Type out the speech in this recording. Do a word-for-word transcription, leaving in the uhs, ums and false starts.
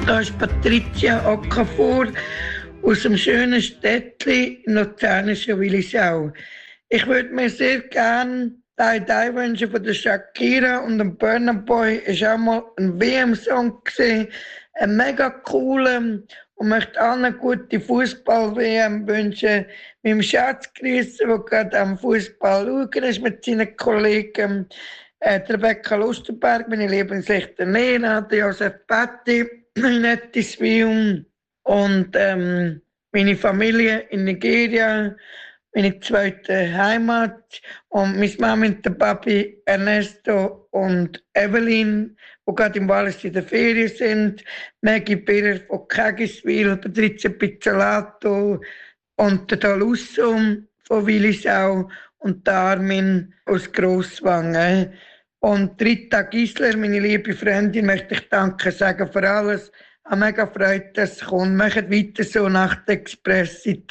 Da ist Patricia Okafor aus dem schönen Städtli im luzernischen Willisau. Ich würde mir sehr gerne die die wünschen von der Shakira und dem Burna Boy. Ist auch mal ein W M-Song gesehen, ein mega cooler, und möchte allen gute Fußball-W M wünschen. Meinem Schatz grüßen, der gerade am Fußball schauen ist mit seinen Kollegen. Äh, die Rebecca Lustenberg, meine Lieblingslichter Nena, die Josef Patti, Nettiswil und ähm, meine Familie in Nigeria, meine zweite Heimat und meine Mama und der Papi Ernesto und Evelyn, die gerade im Wallis in der Ferien sind, Maggie Birrer von Kägiswil, Patrizia Pizzolato und der Talusso von Willisau und der Armin aus Grosswangen. Und Rita Gisler, meine liebe Freundin, möchte ich Danke sagen für alles. Ich habe mega Freude, dass es kommt. Macht weiter so nach der Express.